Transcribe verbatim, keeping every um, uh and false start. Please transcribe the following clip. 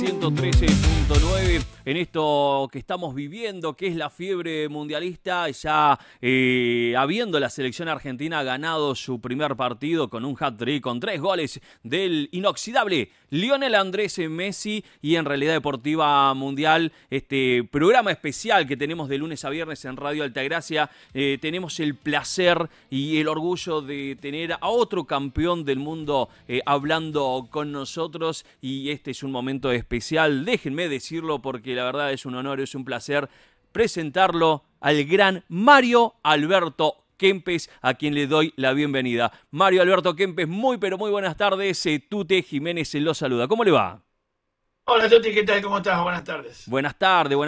ciento trece punto nueve en esto que estamos viviendo, que es la fiebre mundialista, ya eh, habiendo la selección argentina ganado su primer partido con un hat-trick, con tres goles del inoxidable Lionel Andrés Messi, y en Realidad Deportiva Mundial, este programa especial que tenemos de lunes a viernes en Radio Altagracia, eh, tenemos el placer y el orgullo de tener a otro campeón del mundo eh, hablando con nosotros, y este es un momento especial, déjenme decirlo porque la verdad es un honor, es un placer presentarlo al gran Mario Alberto Kempes, a quien le doy la bienvenida. Mario Alberto Kempes, muy pero muy buenas tardes. Eh, Tute Jiménez se lo saluda. ¿Cómo le va? Hola Toti, ¿qué tal? ¿Cómo estás? Buenas tardes. Buenas tardes, buenas